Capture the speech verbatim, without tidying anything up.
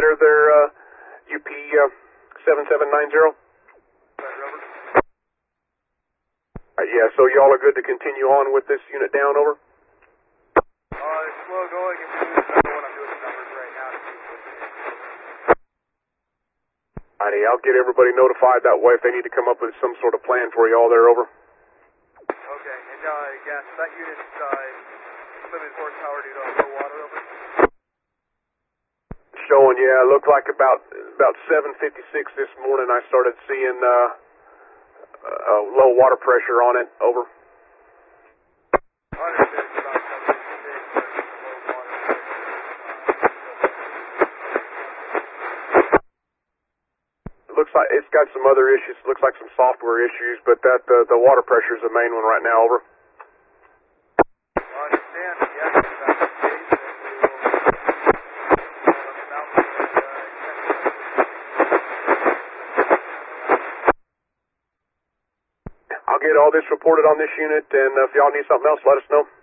They're their uh, U P uh, seven seven nine zero. Uh, yeah, so y'all are good to continue on with this unit down, over? Uh, it's slow going, and you just know what I'm doing the numbers right now. Alrighty, I'll get everybody notified that way if they need to come up with some sort of plan for y'all there, over. Okay, and uh, yes, that unit's uh, limited horsepower due to low water, over. Showing, yeah, it looked like about about seven fifty-six this morning I started seeing uh, uh, low water pressure on it, over. Understood, it's about seven fifty-six, but low water pressure. It looks like it's got some other issues, looks like some software issues, but that uh, the water pressure is the main one right now, over. Understand, yes, if that's the case, then we will I'll get all this reported on this unit, and uh, if y'all need something else, let us know.